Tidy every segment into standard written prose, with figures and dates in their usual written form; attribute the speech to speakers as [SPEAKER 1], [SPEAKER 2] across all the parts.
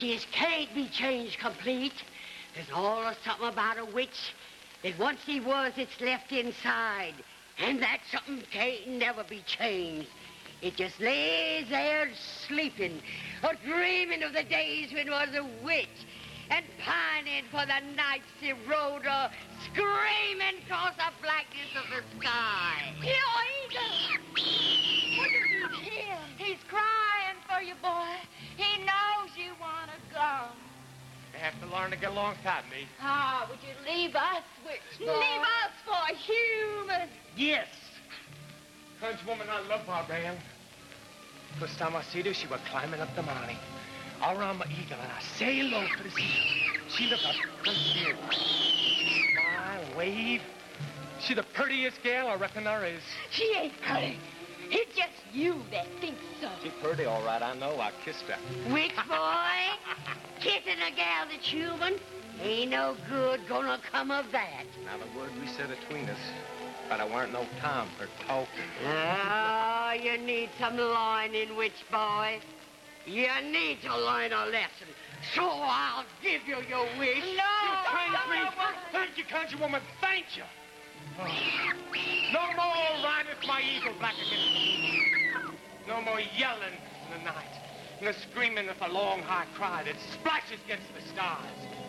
[SPEAKER 1] Witches can't be changed complete. There's always something about a witch that once he was, it's left inside. And that something can't never be changed. It just lays there sleeping, or dreaming of the days when it was a witch, and pining for the nights he rode, screaming across the blackness of the sky.
[SPEAKER 2] Here, Eagle! What did you hear? He's crying for you, boy. He knows you want to go.
[SPEAKER 3] I have to learn to get alongside me.
[SPEAKER 2] Ah, would you leave us, witch boy? Leave us for human.
[SPEAKER 3] Yes. Countrywoman, I love Barbara Ann. First time I see her, she was climbing up the mountain. All around my eagle, and I say low for the sea. She looked up sincere. She smile and wave. She the prettiest gal I reckon there is.
[SPEAKER 2] She ain't pretty. It's just you that thinks so.
[SPEAKER 3] She's pretty, all right, I know. I kissed her.
[SPEAKER 1] Witch boy, kissing a gal that's human, ain't no good gonna come of that.
[SPEAKER 3] Now, the word we said between us, but I weren't no time for talking.
[SPEAKER 1] Oh, you need some learning, witch boy. You need to learn a lesson. So I'll give you your wish.
[SPEAKER 2] No!
[SPEAKER 3] You changed me. Thank you, countrywoman. Thank you. Oh. No more rideth my eagle black against the moon. No more yelling in the night. No screaming with a long, high cry that splashes against the stars.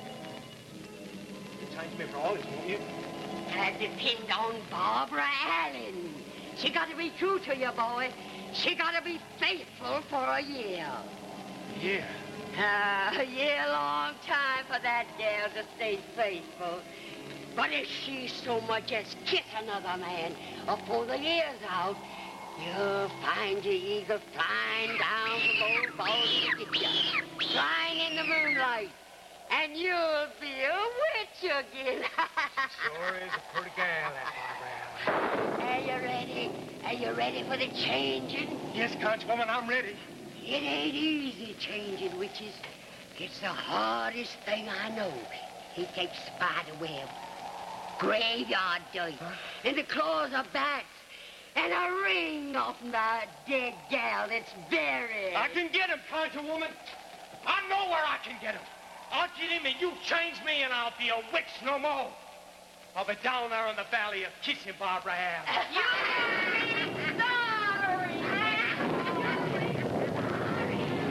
[SPEAKER 3] You change me for always, won't you?
[SPEAKER 1] That depends on Barbara Allen. She got to be true to you, boy. She got to be faithful for a year.
[SPEAKER 3] Yeah.
[SPEAKER 1] A year-long time for that gal to stay faithful. But if she so much as kiss another man before the year's out, you'll find your eagle flying down from old Baldy to get you, flying in the moonlight, and you'll be a witch again.
[SPEAKER 3] Sure is a pretty gal, that Barbara Allen.
[SPEAKER 1] Are you ready? Are you ready for the changing?
[SPEAKER 3] Yes, countrywoman, I'm ready.
[SPEAKER 1] It ain't easy changing witches. It's the hardest thing I know. He takes spider web, graveyard dirt, and the claws of bats, and a ring off the dead gal that's buried.
[SPEAKER 3] I can get him, countrywoman. I know where I can get him. I'll get him and you change me and I'll be a witch no more. I'll be down there in the valley of kissing Barbara Ann.